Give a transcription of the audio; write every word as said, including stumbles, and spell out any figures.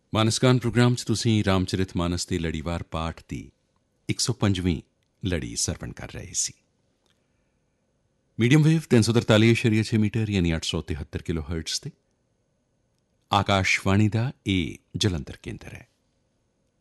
ਮਾਨਸਗਾਨ programme 'ਚ ਤੁਸੀਂ ਰਾਮਚਰਿਤ ਮਾਨਸ ਦੇ ਲੜੀਵਾਰ ਪਾਠ ਦੀ ਇੱਕ ਸੌ ਪੰਜਵੀਂ ਲੜੀ ਸਰਵਣ ਕਰ ਰਹੇ ਸੀ। ਮੀਡੀਅਮ ਵੇਵ ਤਿੰਨ ਸੌ ਤਰਤਾਲੀ ਇਸ਼ਾਰੀਆ ਛੇ ਮੀਟਰ ਯਾਨੀ ਅੱਠ ਸੌ ਤਿਹੱਤਰ ਕਿਲੋ ਹਰਟਜ਼ 'ਤੇ ਆਕਾਸ਼ਵਾਣੀ ਦਾ ਇਹ ਜਲੰਧਰ ਕੇਂਦਰ ਹੈ।